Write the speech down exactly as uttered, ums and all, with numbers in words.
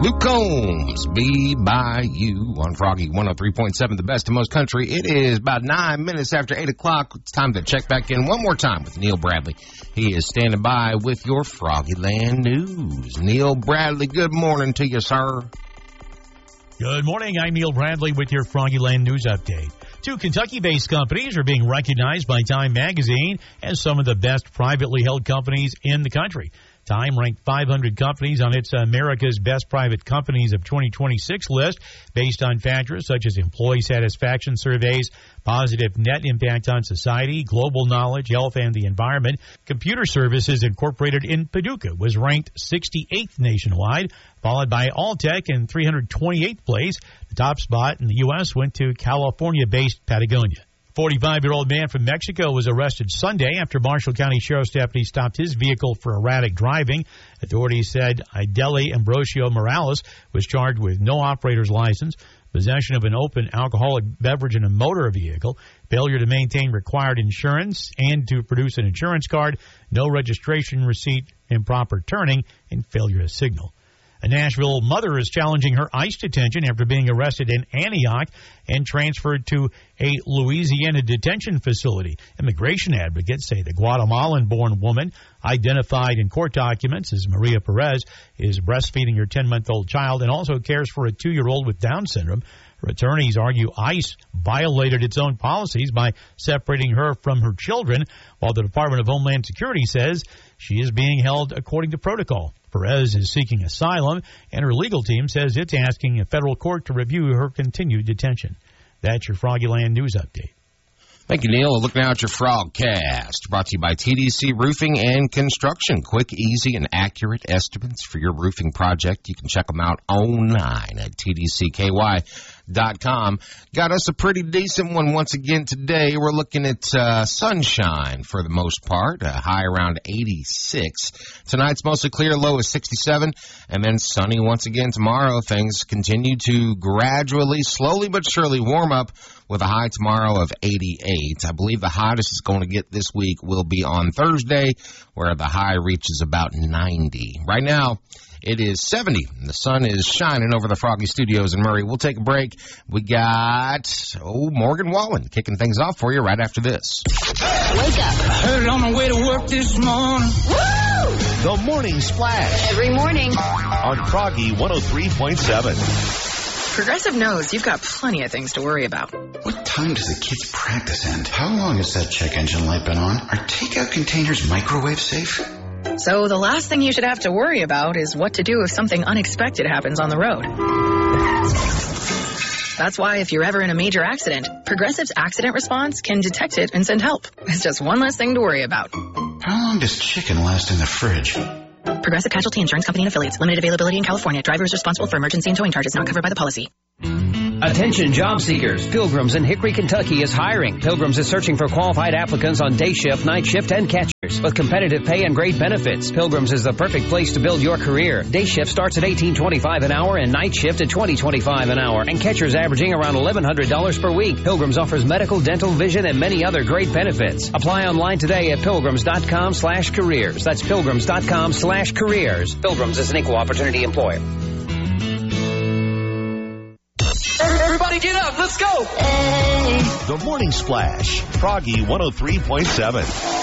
Luke Combs, Be By You on Froggy one oh three point seven, the best in most country. It is about nine minutes after eight o'clock. It's time to check back in one more time with Neil Bradley. He is standing by with your Froggyland news. Neil Bradley, good morning to you, sir. Good morning. I'm Neil Bradley with your Froggyland news update. Two Kentucky-based companies are being recognized by Time magazine as some of the best privately held companies in the country. Time ranked five hundred companies on its America's Best Private Companies of twenty twenty-six list based on factors such as employee satisfaction surveys, positive net impact on society, global knowledge, health, and the environment. Computer Services Incorporated in Paducah was ranked sixty-eighth nationwide, followed by Alltech in three hundred twenty-eighth place. The top spot in the U S went to California-based Patagonia. forty-five-year-old man from Mexico was arrested Sunday after Marshall County Sheriff's deputies stopped his vehicle for erratic driving. Authorities said Ideli Ambrosio Morales was charged with no operator's license, possession of an open alcoholic beverage in a motor vehicle, failure to maintain required insurance and to produce an insurance card, no registration receipt, improper turning, and failure to signal. A Nashville mother is challenging her ICE detention after being arrested in Antioch and transferred to a Louisiana detention facility. Immigration advocates say the Guatemalan-born woman, identified in court documents as Maria Perez, is breastfeeding her ten-month-old child and also cares for a two-year-old with Down syndrome. Her attorneys argue ICE violated its own policies by separating her from her children, while the Department of Homeland Security says she is being held according to protocol. Perez is seeking asylum, and her legal team says it's asking a federal court to review her continued detention. That's your Froggyland News Update. Thank you, Neil. Looking out your Frogcast, brought to you by T D C Roofing and Construction. Quick, easy, and accurate estimates for your roofing project. You can check them out online at T D C K Y dot com. Got us a pretty decent one once again today. We're looking at uh, sunshine for the most part, a high around eighty-six. Tonight's mostly clear, low is sixty-seven, and then sunny once again tomorrow. Things continue to gradually, slowly but surely warm up with a high tomorrow of eighty-eight. I believe the hottest it's going to get this week will be on Thursday, where the high reaches about ninety. Right now, it is seventy. The sun is shining over the Froggy Studios in Murray. We'll take a break. We got, oh, Morgan Wallen kicking things off for you right after this. Wake up. I heard it on my way to work this morning. Woo! The Morning Splash. Every morning. On Froggy one oh three point seven. Progressive knows you've got plenty of things to worry about. What time does the kids' practice end? How long has that check engine light been on? Are takeout containers microwave safe? So the last thing you should have to worry about is what to do if something unexpected happens on the road. That's why if you're ever in a major accident, Progressive's accident response can detect it and send help. It's just one less thing to worry about. How long does chicken last in the fridge? Progressive Casualty Insurance Company and Affiliates. Limited availability in California. Driver is responsible for emergency and towing charges not covered by the policy. Attention job seekers. Pilgrims in Hickory, Kentucky is hiring. Pilgrims is searching for qualified applicants on day shift, night shift, and catchers with competitive pay and great benefits. Pilgrims is the perfect place to build your career. Day shift starts at eighteen twenty-five an hour and night shift at twenty twenty-five an hour, and catchers averaging around eleven hundred dollars per week. Pilgrims offers medical, dental, vision, and many other great benefits. Apply online today at pilgrims.com slash careers. That's pilgrims.com slash careers. Pilgrims is an equal opportunity employer. Everybody get up. Let's go. The Morning Splash. Froggy one oh three point seven.